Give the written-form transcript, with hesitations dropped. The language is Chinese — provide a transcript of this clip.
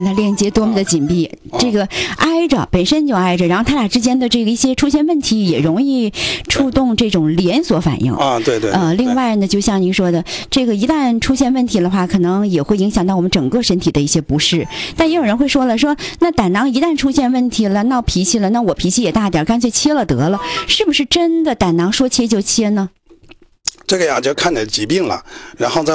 那链接多么的紧密，这个挨着本身就挨着，然后他俩之间的这个一些出现问题，也容易触动这种连锁反应啊。对对。 另外呢，就像您说的，这个一旦出现问题的话，可能也会影响到我们整个身体的一些不适。但也有人会说了，说那胆囊一旦出现问题了，闹脾气了，那我脾气也大点，干脆切了得了，是不是真的胆囊说切就切呢？ 这个呀，就看你的疾病了，然后在